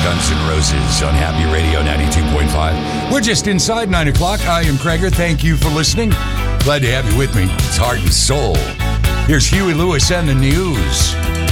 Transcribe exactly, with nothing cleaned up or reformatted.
Guns N' Roses on Happy Radio ninety-two point five. We're just inside nine o'clock. I am Krager. Thank you for listening. Glad to have you with me. It's Heart and Soul. Here's Huey Lewis and the news.